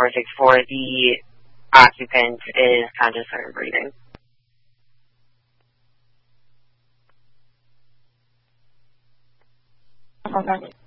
perfect for the occupant is conscious and breathing. Okay.